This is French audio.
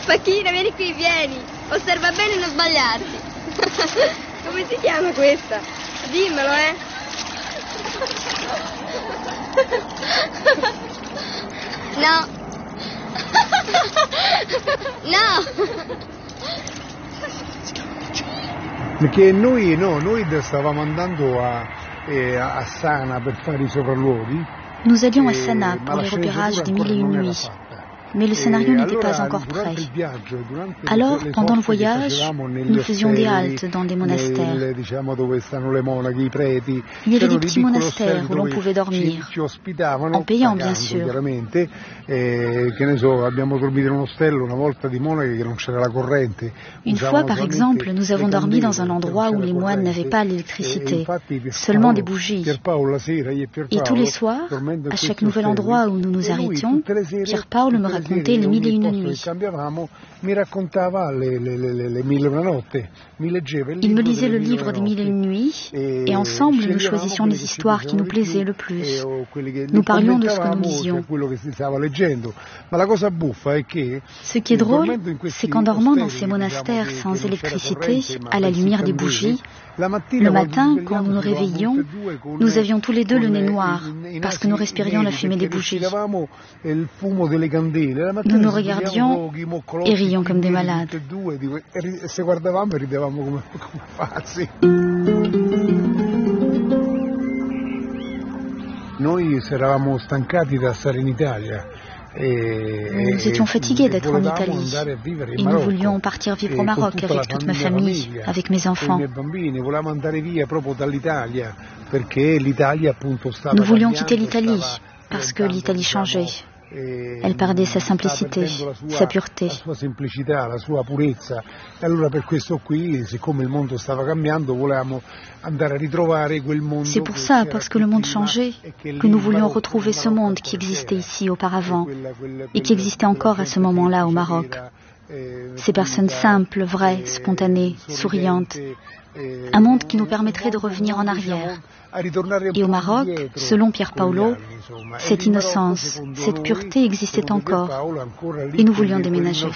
Pacchina, vieni qui, vieni. Osserva bene e non sbagliarti. Come si chiama questa? Dimmelo, No. No. Perché noi stavamo andando a Sana per fare I sopralluoghi. Nous allions à Sana pour les repérages des mille et une nuits. Mais le scénario n'était pas encore prêt. Alors, pendant le voyage, nous faisions des haltes dans des monastères. Il y avait des petits monastères où l'on pouvait dormir, en payant bien sûr. Une fois, par exemple, nous avons dormi dans un endroit où les moines n'avaient pas l'électricité, seulement des bougies. Et tous les soirs, à chaque nouvel endroit où nous nous arrêtions, Pierpaolo me racontait les mille et une nuits. Il me lisait le livre des mille et une nuits et ensemble nous choisissions les histoires qui nous plaisaient le plus. Nous parlions de ce que nous lisions. Ce qui est drôle, c'est qu'en dormant dans ces monastères sans électricité, à la lumière des bougies, le matin, quand nous nous réveillions, nous avions tous les deux le nez noir parce que nous respirions la fumée des bougies. Nous nous regardions et rions comme des malades. Nous étions fatigués d'être en Italie et nous voulions partir vivre au Maroc avec toute ma famille, avec mes enfants. Nous voulions quitter l'Italie parce que l'Italie changeait. Elle perdait sa simplicité, sa pureté. C'est pour ça, parce que le monde changeait, que nous voulions retrouver ce monde qui existait ici auparavant et qui existait encore à ce moment-là au Maroc. Ces personnes simples, vraies, spontanées, souriantes. Un monde qui nous permettrait de revenir en arrière. Et au Maroc, selon Pierpaolo, cette innocence, cette pureté existait encore. Et nous voulions déménager.